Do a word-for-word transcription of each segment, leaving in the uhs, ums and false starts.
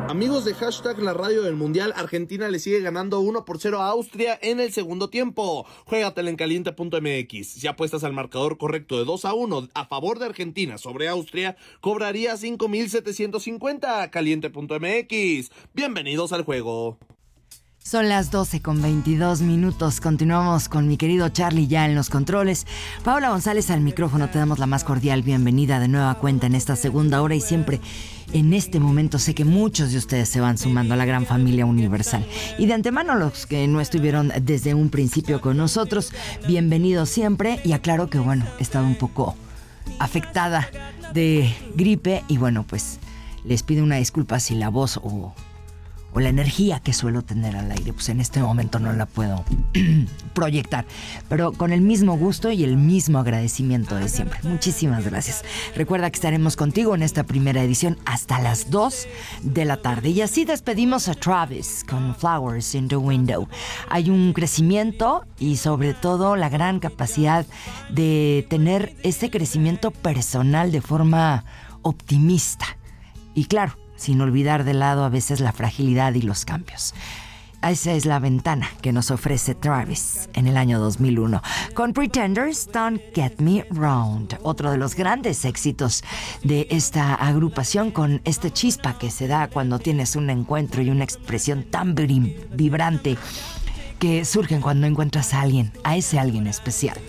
Amigos de Hashtag La Radio del Mundial, Argentina le sigue ganando uno por cero a Austria en el segundo tiempo. Juégatela en caliente punto eme equis. Si apuestas al marcador correcto de dos a uno a favor de Argentina sobre Austria, cobraría cinco mil setecientos cincuenta. caliente punto eme equis. Bienvenidos al juego. Son las doce con veintidós minutos. Continuamos con mi querido Charlie ya en los controles. Paola González al micrófono. Te damos la más cordial bienvenida de nueva cuenta en esta segunda hora y siempre en este momento sé que muchos de ustedes se van sumando a la gran familia Universal. Y de antemano los que no estuvieron desde un principio con nosotros, bienvenidos siempre. Y aclaro que bueno, he estado un poco afectada de gripe y bueno, pues les pido una disculpa si la voz o... o la energía que suelo tener al aire, pues en este momento no la puedo proyectar, pero con el mismo gusto y el mismo agradecimiento de siempre. Muchísimas gracias. Recuerda que estaremos contigo en esta primera edición hasta las dos de la tarde. Y así despedimos a Travis con Flowers in the Window. Hay un crecimiento y sobre todo la gran capacidad de tener ese crecimiento personal de forma optimista. Y claro, sin olvidar de lado a veces la fragilidad y los cambios. Esa es la ventana que nos ofrece Travis en el año dos mil uno. Con Pretenders, Don't Get Me Round. Otro de los grandes éxitos de esta agrupación con este chispa que se da cuando tienes un encuentro y una expresión tan vibrante que surgen cuando encuentras a alguien, a ese alguien especial.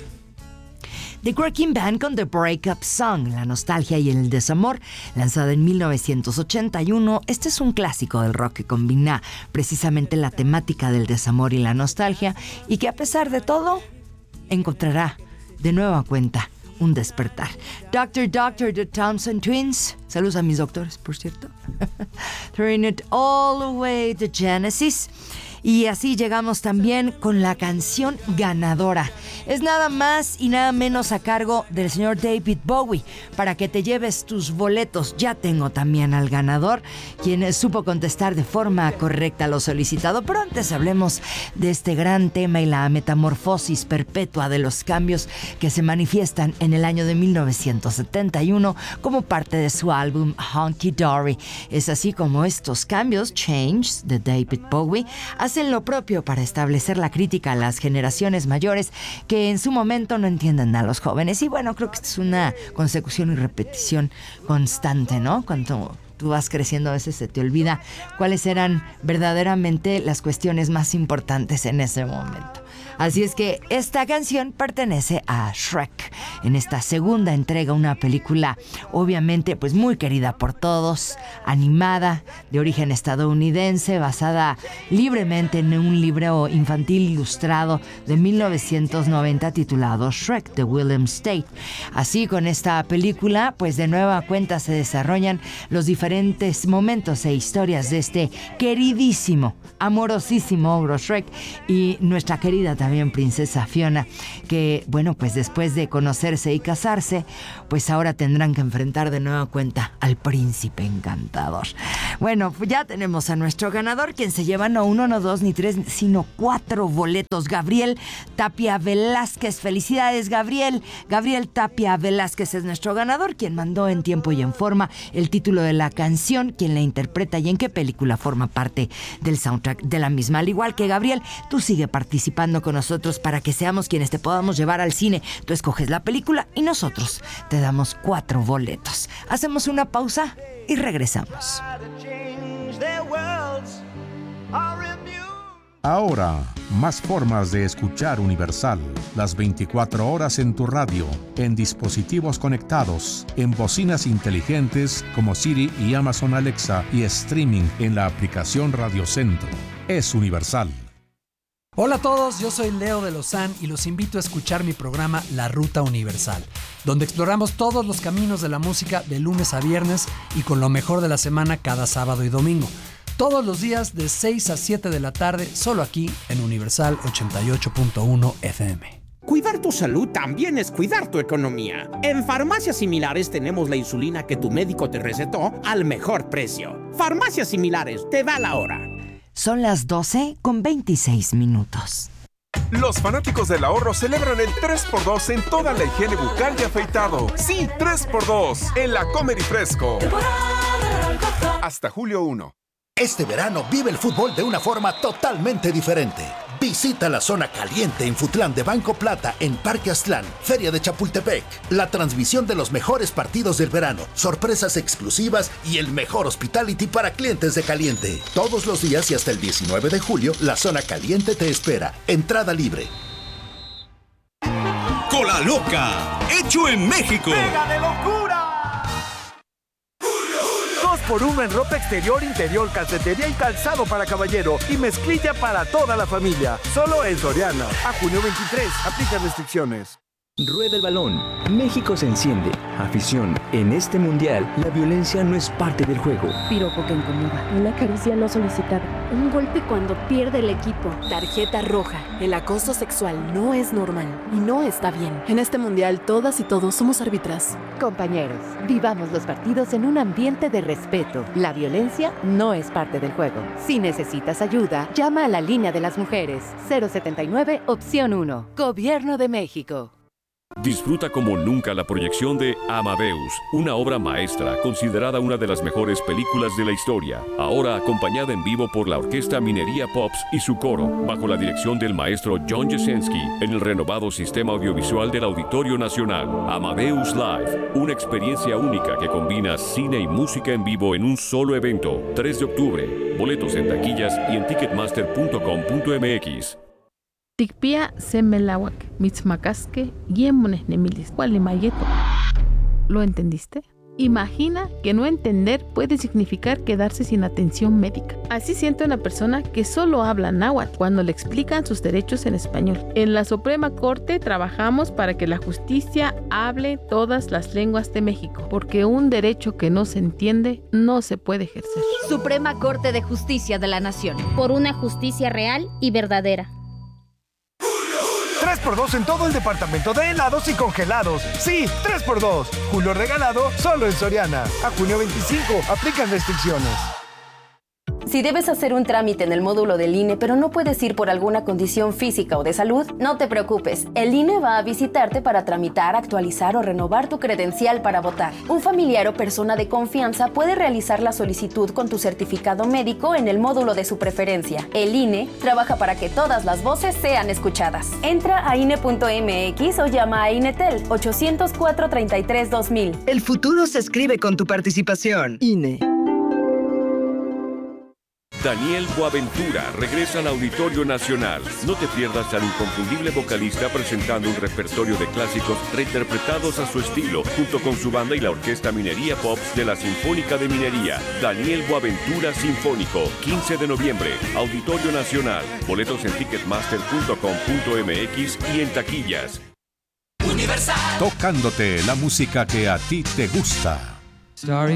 The Cracking Band con The Breakup Song, la nostalgia y el desamor, lanzada en mil novecientos ochenta y uno. Este es un clásico del rock que combina precisamente la temática del desamor y la nostalgia y que a pesar de todo encontrará de nueva cuenta un despertar. Doctor Doctor, The Thompson Twins. Saludos a mis doctores, por cierto. Throwing It All Away, The Genesis. Y así llegamos también con la canción ganadora. Es nada más y nada menos a cargo del señor David Bowie. Para que te lleves tus boletos, ya tengo también al ganador, quien supo contestar de forma correcta lo solicitado. Pero antes hablemos de este gran tema y la metamorfosis perpetua de los cambios que se manifiestan en el año de mil novecientos setenta y uno como parte de su álbum Hunky Dory. Es así como estos cambios, Changes, de David Bowie, hacen lo propio para establecer la crítica a las generaciones mayores que en su momento no entienden a los jóvenes. Y bueno, creo que esto es una consecución y repetición constante, ¿no? Cuando tú vas creciendo a veces se te olvida cuáles eran verdaderamente las cuestiones más importantes en ese momento. Así es que esta canción pertenece a Shrek. En esta segunda entrega, una película obviamente pues muy querida por todos, animada, de origen estadounidense, basada libremente en un libro infantil ilustrado de mil novecientos noventa titulado Shrek de William State. Así, con esta película pues de nueva cuenta se desarrollan los diferentes momentos e historias de este queridísimo, amorosísimo ogro Shrek y nuestra querida también también princesa Fiona, que bueno, pues después de conocerse y casarse, pues ahora tendrán que enfrentar de nueva cuenta al príncipe encantador. Bueno, pues ya tenemos a nuestro ganador, quien se lleva no uno, no dos, ni tres, sino cuatro boletos. Gabriel Tapia Velázquez. Felicidades, Gabriel. Gabriel Tapia Velázquez es nuestro ganador, quien mandó en tiempo y en forma el título de la canción, quién la interpreta y en qué película forma parte del soundtrack de la misma. Al igual que Gabriel, tú sigue participando con nosotros para que seamos quienes te podamos llevar al cine. Tú escoges la película y nosotros te damos cuatro boletos. Hacemos una pausa y regresamos. Ahora, más formas de escuchar Universal. Las veinticuatro horas en tu radio, en dispositivos conectados, en bocinas inteligentes como Siri y Amazon Alexa y streaming en la aplicación Radio Centro. Es Universal. Hola a todos, yo soy Leo de Lozán y los invito a escuchar mi programa La Ruta Universal, donde exploramos todos los caminos de la música de lunes a viernes y con lo mejor de la semana cada sábado y domingo. Todos los días de seis a siete de la tarde, solo aquí en Universal ochenta y ocho punto uno F M. Cuidar tu salud también es cuidar tu economía. En Farmacias Similares tenemos la insulina que tu médico te recetó al mejor precio. Farmacias Similares, te da la hora. Son las doce con veintiséis minutos. Los fanáticos del ahorro celebran el tres por dos en toda la higiene bucal y afeitado. Sí, tres por dos en la Comer y Fresco. Hasta julio primero. Este verano vive el fútbol de una forma totalmente diferente. Visita la zona caliente en Futlán de Banco Plata en Parque Aztlán, Feria de Chapultepec. La transmisión de los mejores partidos del verano, sorpresas exclusivas y el mejor hospitality para clientes de Caliente. Todos los días y hasta el diecinueve de julio, la zona caliente te espera. Entrada libre. Cola Loca, hecho en México. ¡Pega de locura! Dos por uno en ropa exterior, interior, calcetería y calzado para caballero y mezclilla para toda la familia. Solo en Soriana. A junio veintitrés. Aplica restricciones. Rueda el balón. México se enciende. Afición, en este mundial, la violencia no es parte del juego. Piropo que incomoda. Una caricia no solicitada. Un golpe cuando pierde el equipo. Tarjeta roja. El acoso sexual no es normal y no está bien. En este mundial, todas y todos somos árbitras. Compañeros, vivamos los partidos en un ambiente de respeto. La violencia no es parte del juego. Si necesitas ayuda, llama a la línea de las mujeres. cero setenta y nueve, opción uno. Gobierno de México. Disfruta como nunca la proyección de Amadeus, una obra maestra considerada una de las mejores películas de la historia, ahora acompañada en vivo por la Orquesta Minería Pops y su coro, bajo la dirección del maestro John Jasenski, en el renovado sistema audiovisual del Auditorio Nacional. Amadeus Live, una experiencia única que combina cine y música en vivo en un solo evento, tres de octubre. Boletos en taquillas y en ticketmaster punto com punto m x. Tikpia semelawak, mitzmacasque, yemones nemilis, cualimayeto. ¿Lo entendiste? Imagina que no entender puede significar quedarse sin atención médica. Así siente una persona que solo habla náhuatl cuando le explican sus derechos en español. En la Suprema Corte trabajamos para que la justicia hable todas las lenguas de México, porque un derecho que no se entiende no se puede ejercer. Suprema Corte de Justicia de la Nación. Por una justicia real y verdadera. tres por dos en todo el departamento de helados y congelados. Sí, tres por dos. Julio regalado solo en Soriana. A junio veinticinco. Aplican restricciones. Si debes hacer un trámite en el módulo del I N E, pero no puedes ir por alguna condición física o de salud, no te preocupes. El I N E va a visitarte para tramitar, actualizar o renovar tu credencial para votar. Un familiar o persona de confianza puede realizar la solicitud con tu certificado médico en el módulo de su preferencia. El I N E trabaja para que todas las voces sean escuchadas. Entra a I N E punto m x o llama a INETEL ochocientos cuatro, treinta y tres, dos mil. El futuro se escribe con tu participación. I N E. Daniel Boaventura regresa al Auditorio Nacional. No te pierdas al inconfundible vocalista presentando un repertorio de clásicos reinterpretados a su estilo, junto con su banda y la Orquesta Minería Pops de la Sinfónica de Minería. Daniel Boaventura Sinfónico, quince de noviembre, Auditorio Nacional. Boletos en ticketmaster punto com punto m x y en taquillas. Universal. Tocándote la música que a ti te gusta. Starry